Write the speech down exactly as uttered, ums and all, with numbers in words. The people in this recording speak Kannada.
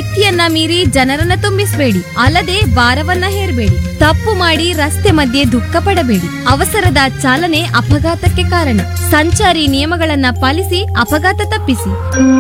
ಮಿತಿಯನ್ನ ಮೀರಿ ಜನರನ್ನ ತುಂಬಿಸಬೇಡಿ. ಅಲ್ಲದೆ ಭಾರವನ್ನ ಹೇರಬೇಡಿ. ತಪ್ಪು ಮಾಡಿ ರಸ್ತೆ ಮಧ್ಯೆ ದುಃಖ ಪಡಬೇಡಿ. ಅವಸರದ ಚಾಲನೆ ಅಪಘಾತಕ್ಕೆ ಕಾರಣ. ಸಂಚಾರಿ ನಿಯಮಗಳನ್ನ ಪಾಲಿಸಿ ಅಪಘಾತ ತಪ್ಪಿಸಿ.